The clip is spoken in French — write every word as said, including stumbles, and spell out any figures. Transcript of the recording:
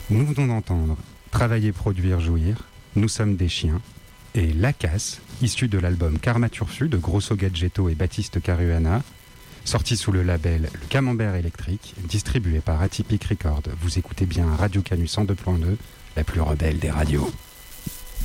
Nous venons d'entendre Travailler, produire, jouir, Nous sommes des chiens et La Casse, issu de l'album Karma Turfu de Grosso Gadgetto et Baptiste Caruana, sorti sous le label Le Camembert électrique, distribué par Atypique Records. Vous écoutez bien Radio Canus cent deux point deux, la plus rebelle des radios.